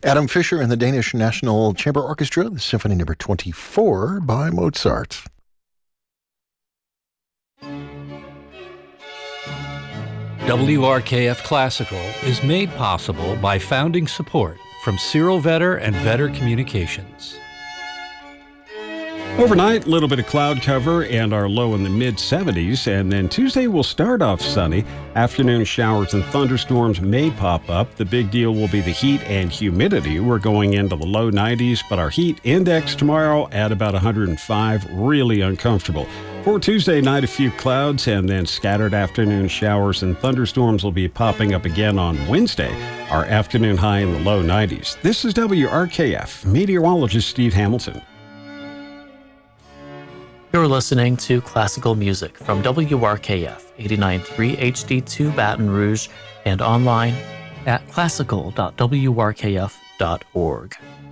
Adam Fischer and the Danish National Chamber Orchestra, the Symphony No. 24 by Mozart. WRKF Classical is made possible by founding support from Cyril Vetter and Vetter Communications. Overnight, a little bit of cloud cover and our low in the mid-70s, and then Tuesday will start off sunny. Afternoon showers and thunderstorms may pop up. The big deal will be the heat and humidity. We're going into the low 90s, but our heat index tomorrow at about 105, really uncomfortable. For Tuesday night, a few clouds and then scattered afternoon showers and thunderstorms will be popping up again on Wednesday. Our afternoon high in the low 90s. This is WRKF, meteorologist Steve Hamilton. You're listening to classical music from WRKF 89.3 HD2 Baton Rouge and online at classical.wrkf.org.